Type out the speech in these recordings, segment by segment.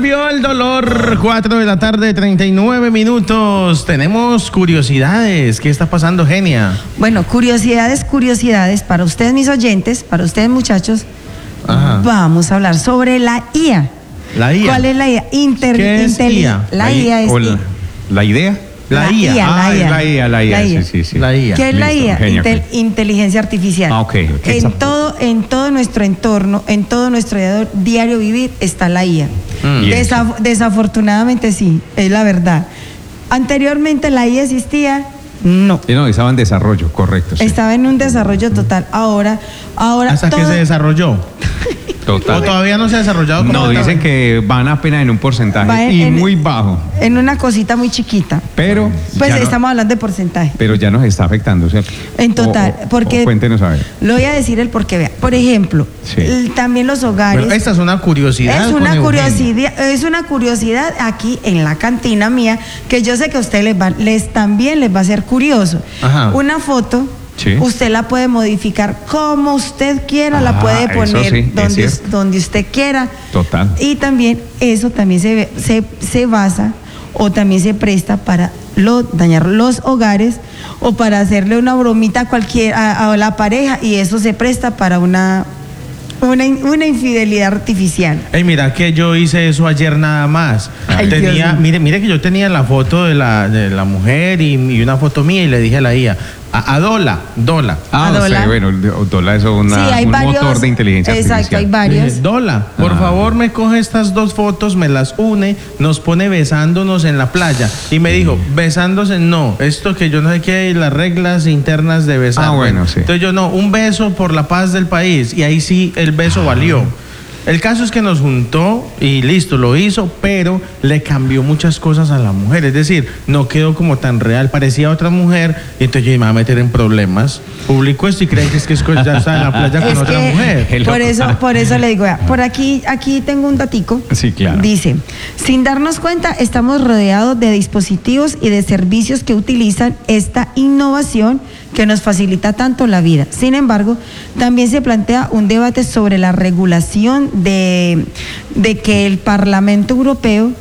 Volvió el dolor, 4 de la tarde, 39 minutos. Tenemos curiosidades. ¿Qué está pasando, Genia? Bueno, curiosidades para ustedes, mis oyentes, para ustedes, muchachos. Ajá. Vamos a hablar sobre la IA. ¿La IA? ¿Cuál es la IA? ¿Qué es IA? La IA es... ¿La idea? La IA. La IA. Sí. La IA. ¿Qué es la IA? Inteligencia artificial. Okay. En todo nuestro entorno, en todo nuestro diario vivir está la IA. Desafortunadamente sí, es la verdad. Anteriormente la IA existía. No, estaba en desarrollo, correcto. Sí. Estaba en un desarrollo total. Ahora. ¿Hasta que se desarrolló? Total. ¿O todavía no se ha desarrollado? No, dicen que van apenas en un porcentaje muy bajo. En una cosita muy chiquita. Pero pues estamos hablando de porcentaje. Pero ya nos está afectando, ¿cierto? En total, porque cuéntenos a ver. Lo voy a decir el porqué. Vea, por ejemplo, también los hogares. Pero esta es una curiosidad. Es una curiosidad aquí en la cantina mía que yo sé que a ustedes también les va a ser curioso. Ajá. Una foto. Sí. Usted la puede modificar como usted quiera, la puede poner donde usted quiera. Total. Y también eso también se basa o también se presta para dañar los hogares o para hacerle una bromita a la pareja, y eso se presta para una infidelidad artificial. Mira que yo hice eso ayer nada más. Mire que yo tenía la foto de la mujer y una foto mía, y le dije a la IA, a Dola. Dola es un motor de inteligencia artificial. Exacto, hay varios. Dola, por favor, me coge estas dos fotos, me las une, nos pone besándonos en la playa. Y me dijo, besándose, no, esto que yo no sé qué, las reglas internas de besar. Sí. Entonces yo no, un beso por la paz del país. Y ahí sí el beso valió. El caso es que nos juntó y listo, lo hizo, pero le cambió muchas cosas a la mujer. Es decir, no quedó como tan real, parecía otra mujer, y entonces yo me iba a meter en problemas. Publicó esto y creen que ya está en la playa con otra mujer. Por eso le digo, por aquí tengo un datico. Sí, claro. Dice, sin darnos cuenta, estamos rodeados de dispositivos y de servicios que utilizan esta innovación que nos facilita tanto la vida. Sin embargo, también se plantea un debate sobre la regulación de que el Parlamento Europeo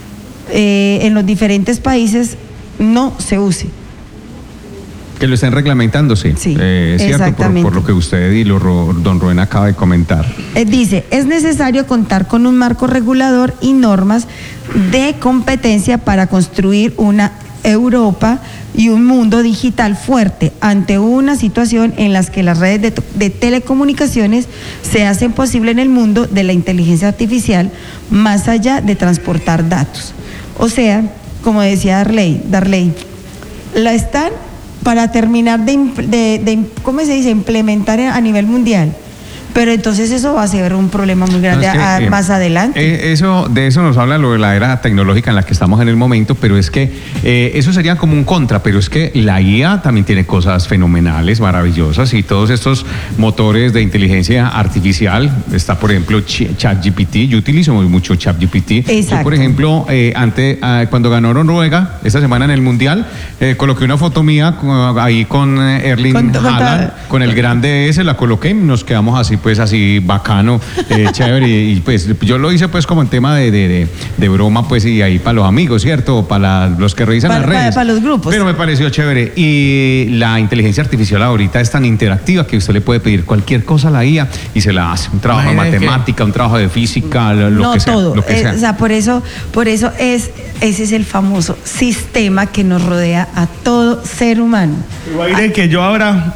en los diferentes países no se use. Que lo estén reglamentando, sí. Sí, cierto, por lo que usted y don Rubén acaba de comentar. Dice, es necesario contar con un marco regulador y normas de competencia para construir una Europa y un mundo digital fuerte ante una situación en la que las redes de telecomunicaciones se hacen posible en el mundo de la inteligencia artificial, más allá de transportar datos. O sea, como decía Darley, la están para terminar de ¿cómo se dice?, implementar a nivel mundial. Pero entonces eso va a ser un problema muy grande más adelante. De eso nos habla lo de la era tecnológica en la que estamos en el momento, pero es que eso sería como un contra, pero es que la IA también tiene cosas fenomenales, maravillosas, y todos estos motores de inteligencia artificial, está por ejemplo ChatGPT, yo utilizo mucho ChatGPT. Yo, por ejemplo, cuando ganó Noruega, esta semana en el Mundial, coloqué una foto mía ahí con Erling Haaland, con el grande ese, la coloqué y nos quedamos así, pues así bacano, chévere, y pues yo lo hice pues como en tema de broma, pues, y ahí para los amigos, ¿cierto? Para los que revisan las redes. Para los grupos. Pero me pareció chévere, y la inteligencia artificial ahorita es tan interactiva que usted le puede pedir cualquier cosa a la IA y se la hace, un trabajo de matemática, un trabajo de física, lo que sea. O sea, por eso ese es el famoso sistema que nos rodea a todo ser humano. Mire que yo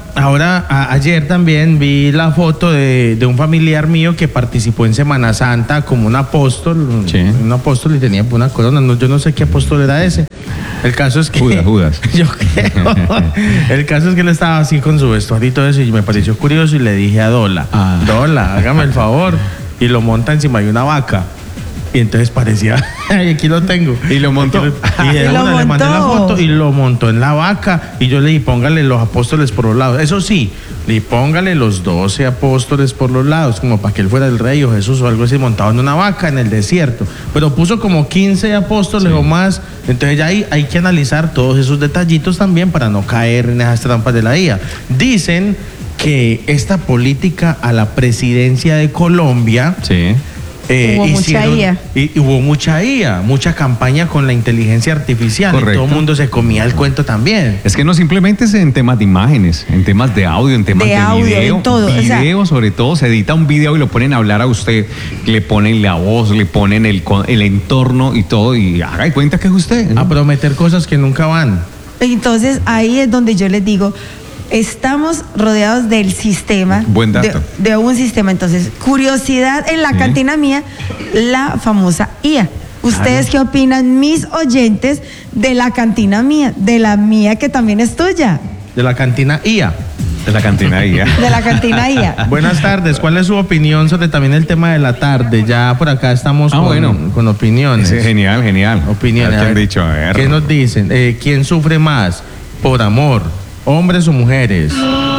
ayer también vi la foto de un familiar mío que participó en Semana Santa como un apóstol. Sí. Un apóstol, y tenía una corona. Yo no sé qué apóstol era ese. El caso es que Judas. Yo creo. El caso es que él estaba así con su vestuario y todo eso, y me pareció curioso, y le dije a Dola, hágame el favor, y lo monta encima de una vaca. Y entonces parecía, aquí lo tengo. Y lo montó. Le mandé la foto y lo montó en la vaca. Y yo le dije, póngale los apóstoles por los lados. Eso sí, le póngale los 12 apóstoles por los lados, como para que él fuera el rey o Jesús o algo así, montado en una vaca en el desierto. Pero puso como 15 apóstoles o más. Entonces ya hay que analizar todos esos detallitos también para no caer en esas trampas de la IA. Dicen que esta política a la presidencia de Colombia Hubo mucha IA. Y hubo mucha IA, mucha campaña con la inteligencia artificial. Correcto. Y todo el mundo se comía el cuento también. Es que no simplemente es en temas de imágenes, en temas de audio, en temas De de audio, video. en todo, o sea- Video, sobre todo, se edita un video y lo ponen a hablar a usted, le ponen la voz, le ponen el entorno y todo, y haga de cuenta que es usted. A prometer cosas que nunca van. Entonces ahí es donde yo les digo, estamos rodeados del sistema. Buen dato. De un sistema. Entonces, curiosidad en la Sí. cantina mía, la famosa IA. ¿Ustedes qué opinan, mis oyentes, de la cantina mía? De la mía que también es tuya. De la cantina IA. De la cantina ahí. De la cantina IA. Buenas tardes. ¿Cuál es su opinión sobre también el tema de la tarde? Ya por acá estamos con opiniones. Sí, genial, genial. Opiniones. ¿Qué A han ver, dicho? A ver. ¿Qué nos dicen? ¿Quién sufre más por amor? ¿Hombres o mujeres?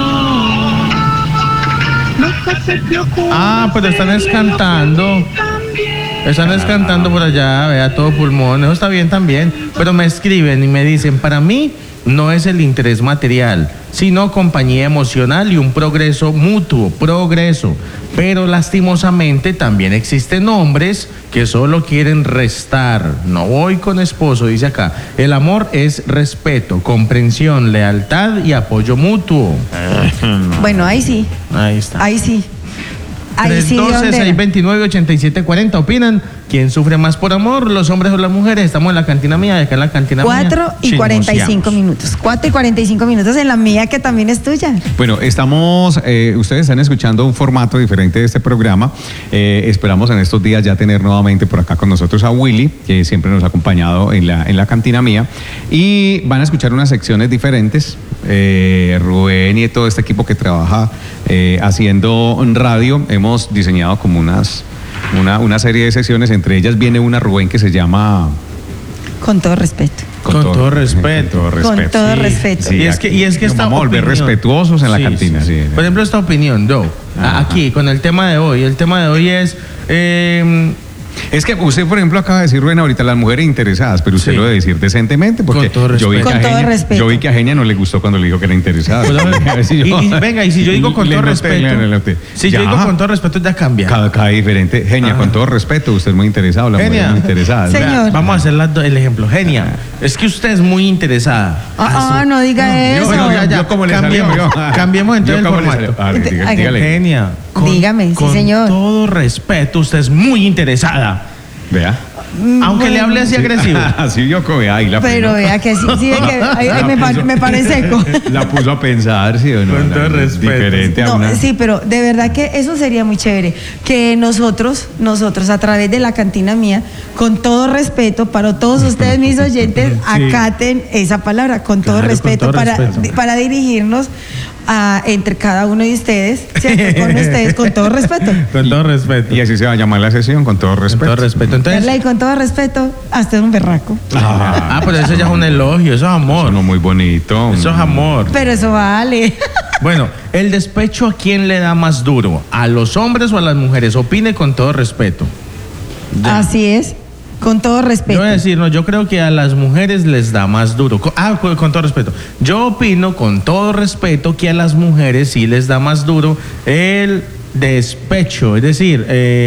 Ah, pero están cantando. Están cantando por allá, vea, todo pulmón. Eso está bien también. Pero me escriben y me dicen, para mí no es el interés material, sino compañía emocional y un progreso mutuo, progreso. Pero lastimosamente también existen hombres que solo quieren restar. No voy con esposo, dice acá. El amor es respeto, comprensión, lealtad y apoyo mutuo. Bueno, ahí sí. Ahí está. Ahí sí. Ahí sí. 312-629-8740. ¿Opinan? ¿Quién sufre más por amor? ¿Los hombres o las mujeres? Estamos en la cantina mía, y acá en la cantina mía. 4:45 minutos. 4:45 minutos en la mía que también es tuya. Bueno, ustedes están escuchando un formato diferente de este programa. Esperamos en estos días ya tener nuevamente por acá con nosotros a Willy, que siempre nos ha acompañado en la cantina mía. Y van a escuchar unas secciones diferentes. Rubén y todo este equipo que trabaja haciendo radio, hemos diseñado como una serie de sesiones. Entre ellas viene una, Rubén, que se llama... Con todo respeto. Con todo respeto. Con todo respeto. Y es que nos esta vamos a volver opinión- respetuosos en la Sí, cantina. sí, sí. Sí. Por ejemplo, esta opinión, aquí, con el tema de hoy. El tema de hoy es... Es que usted, por ejemplo, acaba de decir, Rubén, ahorita las mujeres interesadas, pero usted Sí. lo debe decir decentemente, porque Con todo yo vi, respeto. que a Con todo Genia, respeto. yo vi que a Genia no le gustó cuando le dijo que era interesada. Pues, A ver si yo- venga, y si yo digo con Le todo noté, respeto... le noté. Si Ya. yo digo con todo respeto, ya cambia. Cada diferente. Genia, Ajá. con todo respeto, usted es muy interesado, la mujer Genia. es muy interesada. Señor. Vea, vamos a hacer el ejemplo. Genia, es que usted es muy interesada. No diga Yo, eso. yo, ya, yo como le salió, cambiemos, yo. cambiemos entonces Yo el como le formato. salió. A ver, Ay, dígale. Genia, Dígame, sí, con señor. todo respeto, usted es muy interesada. Vea. Aunque le hable así agresivo. Así yo como, ahí la Pero peinó. vea que sí ve que ahí me paré seco. La puso a pensar, sí o no. Con todo respeto. Diferente a No, una. sí, pero de verdad que eso sería muy chévere. Que nosotros, a través de la cantina mía, con todo respeto, para todos ustedes, mis oyentes, Sí. acaten esa palabra, con todo Claro, con respeto, todo respeto. para dirigirnos entre cada uno de ustedes, ¿cierto? Con ustedes, con todo respeto. Con todo respeto. Y así se va a llamar la sesión, con todo Con respeto. todo respeto. Entonces, Verla y con todo respeto, hasta un berraco. pero eso ya es un elogio, eso es amor. Sonó muy bonito. Eso es amor. Pero eso vale. Bueno, el despecho, ¿a quién le da más duro? ¿A los hombres o a las mujeres? Opine con todo respeto. Ya. Así es, con todo Yo respeto. voy a decir, no, yo creo que a las mujeres les da más duro. Con todo respeto. Yo opino con todo respeto que a las mujeres sí les da más duro el despecho, es decir,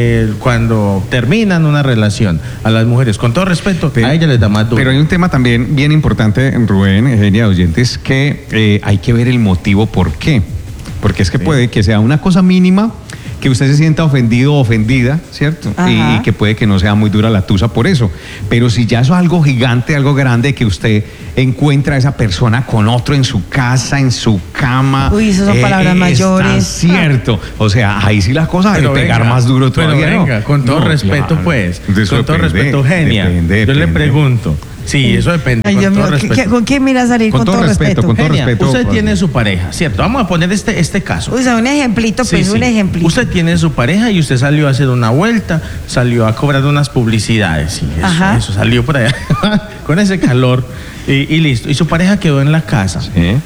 cuando terminan una relación. A las mujeres, con todo respeto, a ellas les da más duro. Pero hay un tema también bien importante, Rubén, Genia, oyentes, que hay que ver el motivo por qué. Porque es que puede que sea una cosa mínima, que usted se sienta ofendido o ofendida, ¿cierto? Ajá. Y que puede que no sea muy dura la tusa por eso. Pero si ya eso es algo gigante, algo grande, que usted encuentra a esa persona con otro en su casa, en su cama. Uy, esas son palabras mayores. Está cierto. O sea, ahí sí las cosas Pero de pegar venga, más duro pero todavía. venga, ¿no? con todo No, respeto, claro. pues. De eso Con todo depende, respeto, Genia. depende, Yo le depende. pregunto. Sí, eso depende. Ay, con Dios todo mío, respeto. ¿con quién mira a salir? Con todo respeto. con todo Genia, respeto. usted pues. tiene su pareja, ¿cierto? Vamos a poner este caso. O sea, un ejemplito, Sí, pues sí. un ejemplito. Usted tiene su pareja y usted salió a hacer una vuelta, salió a cobrar unas publicidades. Y Ajá. eso salió por allá con ese calor y listo. Y su pareja quedó en la casa. Sí.